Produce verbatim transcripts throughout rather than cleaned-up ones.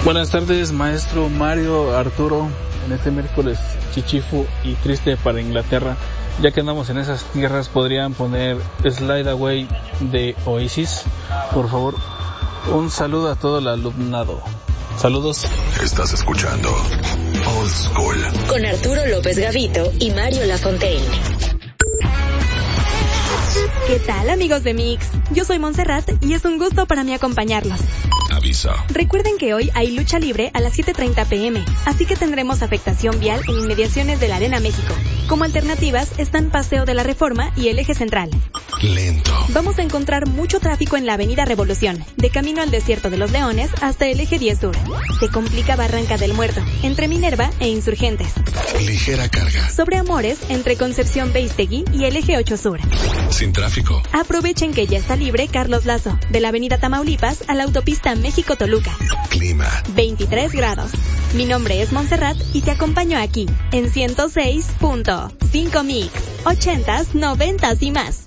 Buenas tardes, maestro Mario, Arturo, en este miércoles chichifo y triste para Inglaterra. Ya que andamos en esas tierras, podrían poner Slide Away de Oasis, por favor. Un saludo a todo el alumnado. Saludos. Estás escuchando Old School con Arturo López Gavito y Mario Lafontaine. ¿Qué tal, amigos de Mix? Yo soy Montserrat y es un gusto para mí acompañarlos. Aviso. Recuerden que hoy hay lucha libre a las siete treinta pm, así que tendremos afectación vial en inmediaciones de la Arena México. Como alternativas están Paseo de la Reforma y el Eje Central. Lento. Vamos a encontrar mucho tráfico en la Avenida Revolución, de camino al Desierto de los Leones hasta el Eje diez Sur. Se complica Barranca del Muerto, entre Minerva e Insurgentes. Ligera carga. Sobre Amores, entre Concepción Beistegui y el Eje ocho Sur. Sin tráfico. Aprovechen que ya está libre Carlos Lazo, de la Avenida Tamaulipas a la autopista México-Toluca. Clima. veintitrés grados. Mi nombre es Montserrat y te acompaño aquí, en ciento seis punto cinco Mix. Ochentas, noventas y más.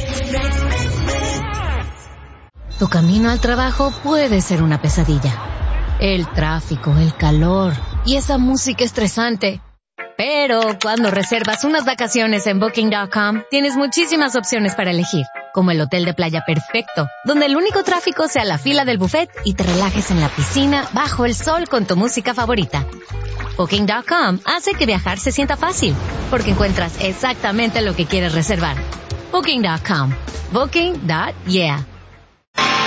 Tu camino al trabajo puede ser una pesadilla. El tráfico, el calor y esa música estresante. Pero cuando reservas unas vacaciones en Booking punto com, tienes muchísimas opciones para elegir, como el hotel de playa perfecto, donde el único tráfico sea la fila del buffet y te relajes en la piscina bajo el sol con tu música favorita. Booking punto com hace que viajar se sienta fácil, porque encuentras exactamente lo que quieres reservar. Booking punto com. Booking. Yeah.